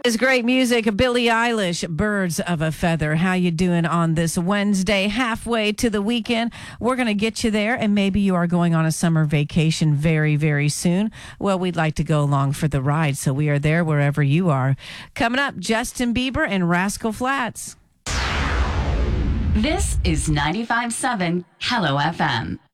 Is great music. Billie Eilish, Birds of a Feather. How you doing on this Wednesday, halfway to the weekend? We're going to get you there, and maybe you are going on a summer vacation very, very soon. Well, we'd like to go along for the ride, so we are there wherever you are. Coming up, Justin Bieber and Rascal Flatts. This is 95.7 Hello FM.